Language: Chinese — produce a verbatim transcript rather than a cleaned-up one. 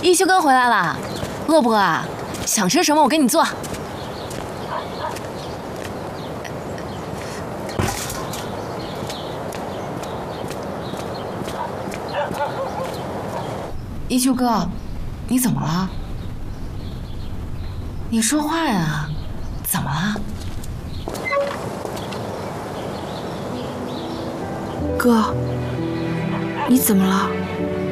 一休哥回来了，饿不饿啊？想吃什么我给你做。一休哥，你怎么了？你说话呀，怎么了？ 哥，你怎么了？